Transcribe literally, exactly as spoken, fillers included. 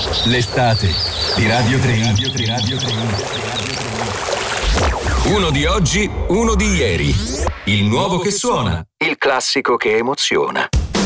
L'estate di Radio tre. Radio tre, Radio tre. Uno di oggi, uno di ieri. Il nuovo che suona, il classico che emoziona.